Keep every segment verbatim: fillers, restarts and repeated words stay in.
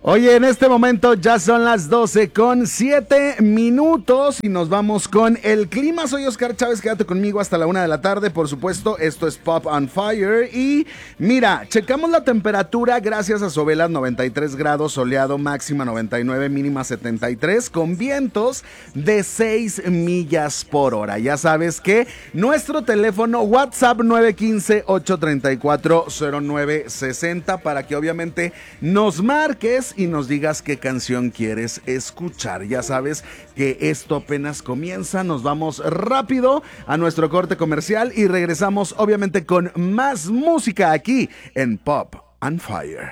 Oye, en este momento ya son las doce con siete minutos y nos vamos con el clima. Soy Oscar Chávez, quédate conmigo hasta la una de la tarde, por supuesto. Esto es Pop on Fire y mira, checamos la temperatura gracias a Sobelas, noventa y tres grados, soleado, máxima noventa y nueve, mínima setenta y tres, con vientos de seis millas por hora. Ya sabes que nuestro teléfono WhatsApp nueve uno cinco, ocho tres cuatro, cero nueve seis cero para que obviamente nos marques y nos digas qué canción quieres escuchar. Ya sabes que esto apenas comienza, nos vamos rápido a nuestro corte comercial y regresamos obviamente con más música aquí en Pop on Fire.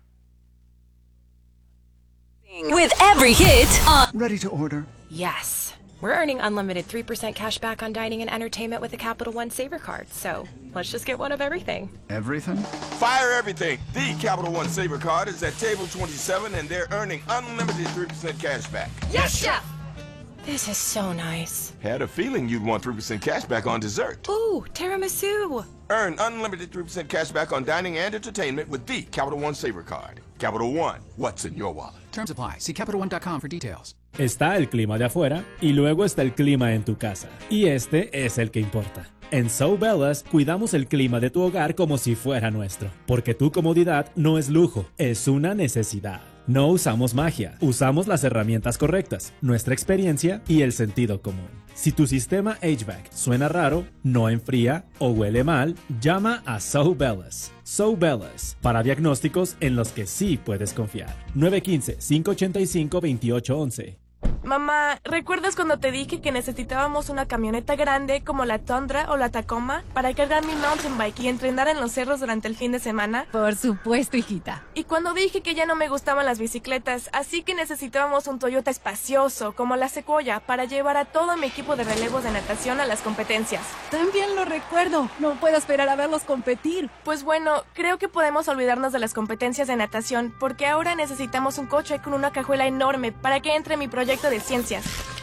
With every hit on... Ready to order? Yes. We're earning unlimited three percent cash back on dining and entertainment with the Capital One Saver Card. So, let's just get one of everything. Everything? Fire everything. The Capital One Saver Card is at table twenty-seven and they're earning unlimited three percent cash back. Yes, Chef! This is so nice. Had a feeling you'd want three percent cash back on dessert. Ooh, tiramisu. Earn unlimited three percent cash back on dining and entertainment with the Capital One Saver Card. Capital One, what's in your wallet? Terms apply. See Capital One dot com for details. Está el clima de afuera y luego está el clima en tu casa. Y este es el que importa. En So Bellas cuidamos el clima de tu hogar como si fuera nuestro. Porque tu comodidad no es lujo, es una necesidad. No usamos magia, usamos las herramientas correctas, nuestra experiencia y el sentido común. Si tu sistema H V A C suena raro, no enfría o huele mal, llama a So Bellas. So Bellas, para diagnósticos en los que sí puedes confiar. nueve uno cinco, cinco ocho cinco, dos ocho uno uno. Mamá, ¿recuerdas cuando te dije que necesitábamos una camioneta grande como la Tundra o la Tacoma para cargar mi mountain bike y entrenar en los cerros durante el fin de semana? Por supuesto, hijita. Y cuando dije que ya no me gustaban las bicicletas, así que necesitábamos un Toyota espacioso como la Sequoia para llevar a todo mi equipo de relevos de natación a las competencias. También lo recuerdo. No puedo esperar a verlos competir. Pues bueno, creo que podemos olvidarnos de las competencias de natación porque ahora necesitamos un coche con una cajuela enorme para que entre mi proyecto de ciencias.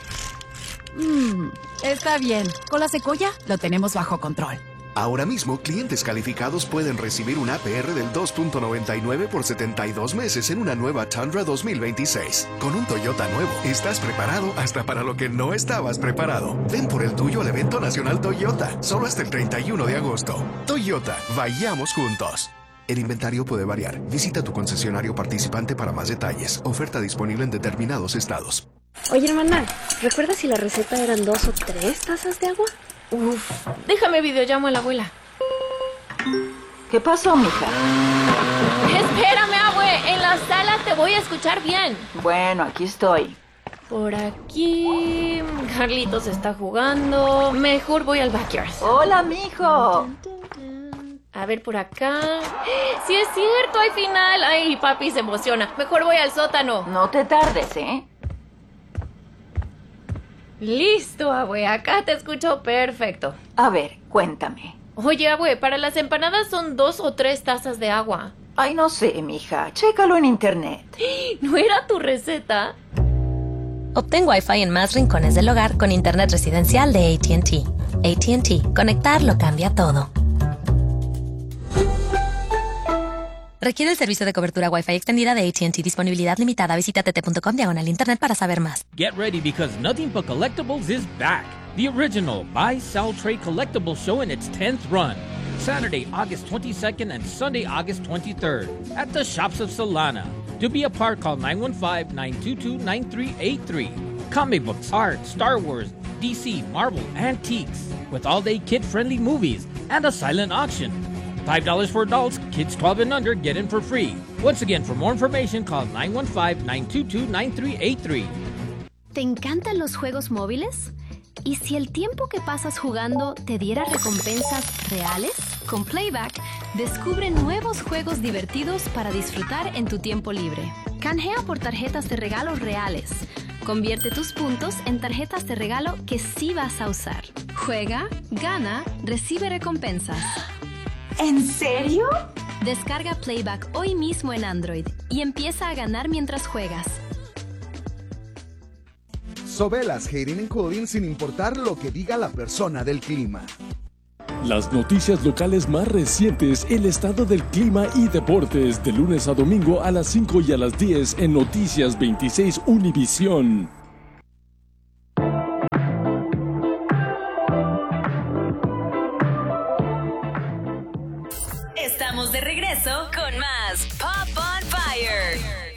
Mm, está bien. Con la Sequoia lo tenemos bajo control. Ahora mismo, clientes calificados pueden recibir un A P R del dos punto noventa y nueve por setenta y dos meses en una nueva Tundra dos mil veintiséis. Con un Toyota nuevo, estás preparado hasta para lo que no estabas preparado. Ven por el tuyo al evento nacional Toyota, solo hasta el treinta y uno de agosto. Toyota, vayamos juntos. El inventario puede variar. Visita tu concesionario participante para más detalles. Oferta disponible en determinados estados. Oye, hermana, ¿recuerdas si la receta eran dos o tres tazas de agua? Uf, déjame videollamo a la abuela. ¿Qué pasó, mija? Espérame, abue, en la sala te voy a escuchar bien. Bueno, aquí estoy. Por aquí... Carlitos está jugando. Mejor voy al backyard. Hola, mijo. A ver, por acá... ¡Sí es cierto! ¡Hay final! ¡Ay, papi se emociona! Mejor voy al sótano. No te tardes, ¿eh? Listo, abue. Acá te escucho perfecto. A ver, cuéntame. Oye, abue, para las empanadas son dos o tres tazas de agua. Ay, no sé, mija. Chécalo en internet. ¿No era tu receta? Obtén Wi-Fi en más rincones del hogar con internet residencial de A T and T. A T and T. Conectar lo cambia todo. Requiere el servicio de cobertura Wi-Fi extendida de A T and T. Disponibilidad limitada. Visita tt.com diagonal internet para saber más. Get ready because Nothing But Collectibles is back. The original Buy, Sell, Trade Collectible Show in its tenth run. Saturday, August twenty-second and Sunday, August twenty-third at the Shops of Solana. To be a part, call nine one five, nine two two, nine three eight three. Comic books, art, Star Wars, D C, Marvel, antiques, with all-day kid-friendly movies and a silent auction. five dollars for adults, kids twelve and under get in for free. Once again, for more information, call nine one five, nine two two, nine three eight three. ¿Te encantan los juegos móviles? ¿Y si el tiempo que pasas jugando te diera recompensas reales? Con Playback, descubre nuevos juegos divertidos para disfrutar en tu tiempo libre. Canjea por tarjetas de regalo reales. Convierte tus puntos en tarjetas de regalo que sí vas a usar. Juega, gana, recibe recompensas. ¿En serio? Descarga Playback hoy mismo en Android y empieza a ganar mientras juegas. Sobelas, Heating and Cooling sin importar lo que diga la persona del clima. Las noticias locales más recientes, el estado del clima y deportes, de lunes a domingo a las cinco y a las diez en Noticias veintiséis Univisión. Estamos de regreso con más Pop on Fire.